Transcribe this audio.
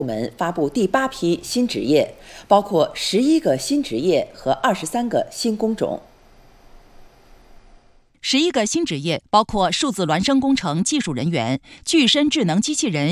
部门发布第8批新职业，包括11个新职业和23个新工种。 11个新职业包括数字孪生工程技术人员、具身智能机器人